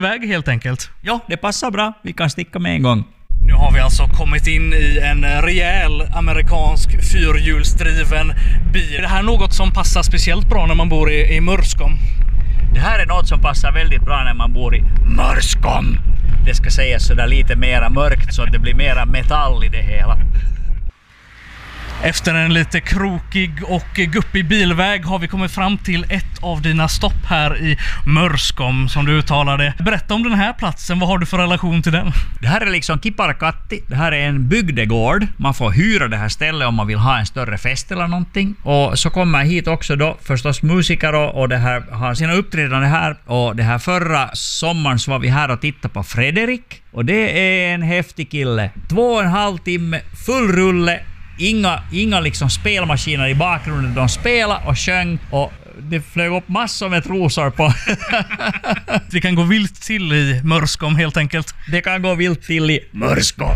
Väg helt enkelt. Ja, det passar bra. Vi kan sticka med en gång. Nu har vi alltså kommit in i en rejäl amerikansk fyrhjulsdriven bil. Det här är något som passar speciellt bra när man bor i Mörskom. Det här är något som passar väldigt bra när man bor i Mörskom. Det ska sägas sådär lite mera mörkt så att det blir mera metall i det hela. Efter en lite krokig och guppig bilväg har vi kommit fram till ett av dina stopp här i Mörskom som du uttalade. Berätta om den här platsen, vad har du för relation till den? Det här är liksom Kiparkatti. Det här är en bygdegård. Man får hyra det här stället om man vill ha en större fest eller någonting. Och så kommer hit också då förstås musiker och det här har sina uppträdande här. Och det här förra sommaren så var vi här och tittade på Fredrik. Och det är en häftig kille. 2,5 timme, full rulle. Inga liksom spelmaskiner i bakgrunden. De spelade och sjöng och det flög upp massor med trosor på. Det kan gå vilt till i Mörskom helt enkelt. Det kan gå vilt till i Mörskom.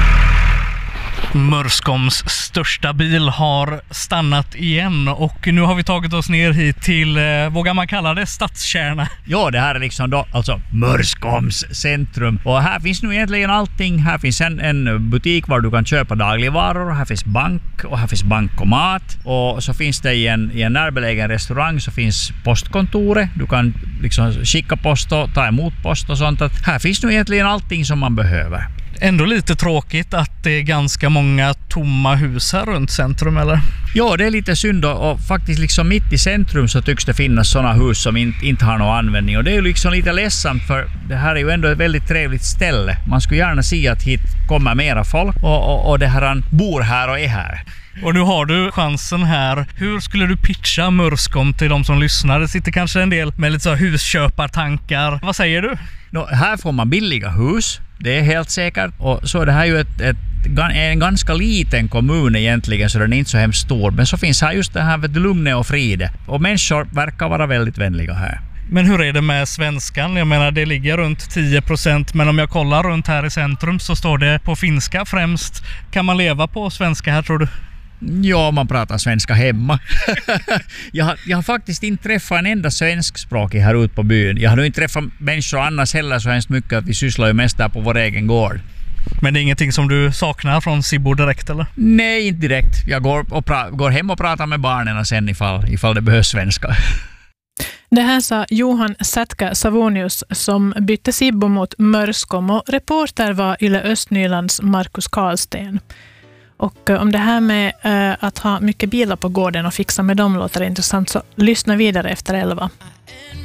Mörskoms största bil har stannat igen och nu har vi tagit oss ner hit till, vågar man kalla det, stadskärna. Ja, det här är liksom då alltså Mörskoms centrum. Och här finns nu egentligen allting. Här finns en butik var du kan köpa dagligvaror. Här finns bank och här finns bankomat. Och så finns det i en närbelägen restaurang så finns postkontoret. Du kan liksom skicka post och ta emot post och sånt. Att här finns nu egentligen allting som man behöver. Ändå lite tråkigt att det är ganska många tomma hus här runt centrum, eller? Ja, det är lite synd och faktiskt liksom mitt i centrum så tycks det finnas sådana hus som inte har någon användning. Och det är ju liksom lite ledsamt för det här är ju ändå ett väldigt trevligt ställe. Man skulle gärna se att hit kommer mera folk och det här han bor här och är här. Och nu har du chansen här. Hur skulle du pitcha Mörskom till de som lyssnar? Det sitter kanske en del med lite så husköpartankar. Vad säger du? Här får man billiga hus. Det är helt säkert. Och så är det här ju en ganska liten kommun egentligen så den är inte så hemskt stor. Men så finns här just det här med lugnet och fride. Och människor verkar vara väldigt vänliga här. Men hur är det med svenskan? Jag menar det ligger runt 10%, men om jag kollar runt här i centrum så står det på finska främst. Kan man leva på svenska här tror du? Ja, man pratar svenska hemma. jag har faktiskt inte träffat en enda svenskspråkig här ute på byn. Jag har nog inte träffat människor annars heller så hemskt mycket att vi sysslar ju mest där på vår egen gård. Men det är ingenting som du saknar från Sibbo direkt, eller? Nej, inte direkt. Jag går hem och pratar med barnen sen ifall det behövs svenska. Det här sa Johan Sätkä Savonius som bytte Sibbo mot Mörskom och reporter var Yle Östnylands Markus Karlsten. Och om det här med att ha mycket bilar på gården och fixa med dem låter intressant så lyssna vidare efter 11.